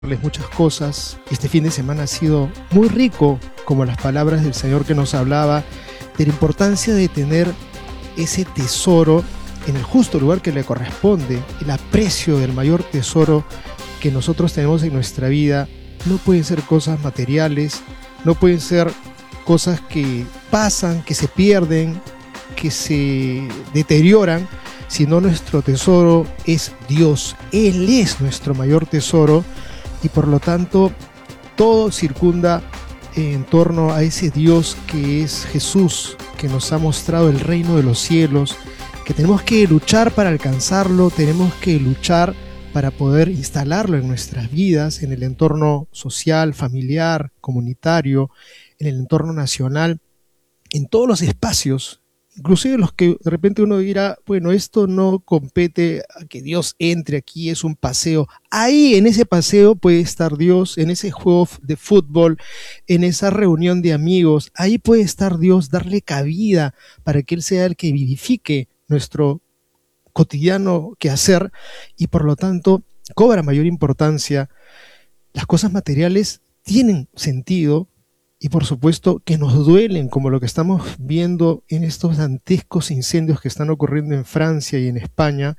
Muchas cosas. Este fin de semana ha sido muy rico, como las palabras del Señor que nos hablaba de la importancia de tener ese tesoro en el justo lugar que le corresponde. El aprecio del mayor tesoro que nosotros tenemos en nuestra vida no pueden ser cosas materiales, no pueden ser cosas que pasan, que se pierden, que se deterioran, sino nuestro tesoro es Dios. Él es nuestro mayor tesoro. Y por lo tanto, todo circunda en torno a ese Dios que es Jesús, que nos ha mostrado el reino de los cielos, que tenemos que luchar para alcanzarlo, tenemos que luchar para poder instalarlo en nuestras vidas, en el entorno social, familiar, comunitario, en el entorno nacional, en todos los espacios. Inclusive los que de repente uno dirá, bueno, esto no compete a que Dios entre aquí, es un paseo. Ahí en ese paseo puede estar Dios, en ese juego de fútbol, en esa reunión de amigos. Ahí puede estar Dios, darle cabida para que Él sea el que vivifique nuestro cotidiano quehacer y por lo tanto cobra mayor importancia. Las cosas materiales tienen sentido, y por supuesto que nos duelen, como lo que estamos viendo en estos dantescos incendios que están ocurriendo en Francia y en España.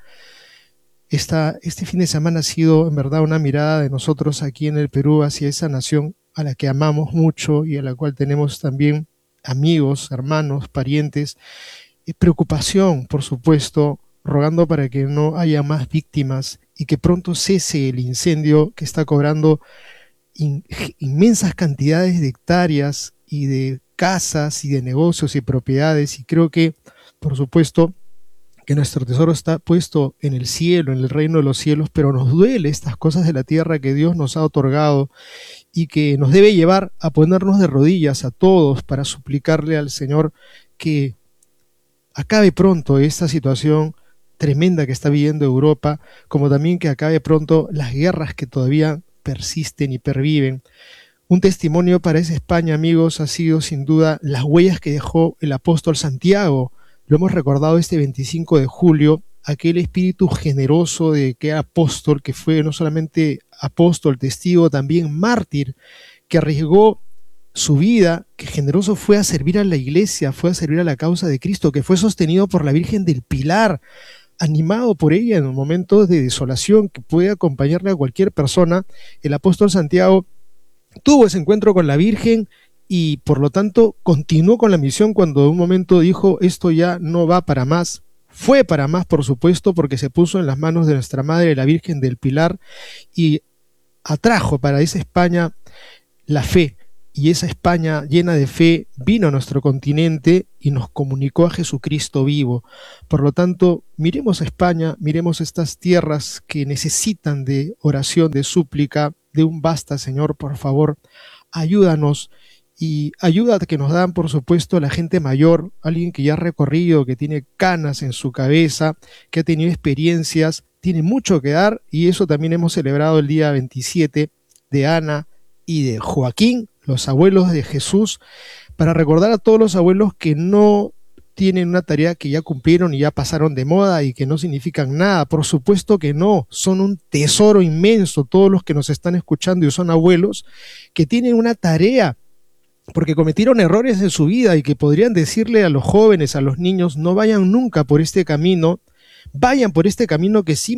Este fin de semana ha sido en verdad una mirada de nosotros aquí en el Perú hacia esa nación a la que amamos mucho y a la cual tenemos también amigos, hermanos, parientes. Preocupación, por supuesto, rogando para que no haya más víctimas y que pronto cese el incendio que está cobrando inmensas cantidades de hectáreas y de casas y de negocios y propiedades. Y creo que, por supuesto, que nuestro tesoro está puesto en el cielo, en el reino de los cielos, pero nos duele estas cosas de la tierra que Dios nos ha otorgado y que nos debe llevar a ponernos de rodillas a todos para suplicarle al Señor que acabe pronto esta situación tremenda que está viviendo Europa, como también que acabe pronto las guerras que todavía persisten y perviven. Un testimonio para esa España, amigos, ha sido sin duda las huellas que dejó el apóstol Santiago. Lo hemos recordado este 25 de julio, aquel espíritu generoso de que apóstol, que fue no solamente apóstol, testigo, también mártir, que arriesgó su vida, que generoso fue a servir a la iglesia, fue a servir a la causa de Cristo, que fue sostenido por la Virgen del Pilar, animado por ella en un momento de desolación que puede acompañarle a cualquier persona. El apóstol Santiago tuvo ese encuentro con la Virgen y por lo tanto continuó con la misión cuando en un momento dijo, esto ya no va para más. Fue para más, por supuesto, porque se puso en las manos de nuestra Madre, la Virgen del Pilar, y atrajo para esa España la fe. Y esa España llena de fe vino a nuestro continente y nos comunicó a Jesucristo vivo. Por lo tanto, miremos a España, miremos estas tierras que necesitan de oración, de súplica, de un basta, Señor, por favor, ayúdanos. Y ayuda que nos dan, por supuesto, la gente mayor, alguien que ya ha recorrido, que tiene canas en su cabeza, que ha tenido experiencias, tiene mucho que dar, y eso también hemos celebrado el día 27 de Ana y de Joaquín, los abuelos de Jesús, para recordar a todos los abuelos que no tienen una tarea que ya cumplieron y ya pasaron de moda y que no significan nada. Por supuesto que no, son un tesoro inmenso todos los que nos están escuchando y son abuelos que tienen una tarea porque cometieron errores en su vida y que podrían decirle a los jóvenes, a los niños, no vayan nunca por este camino, vayan por este camino que sí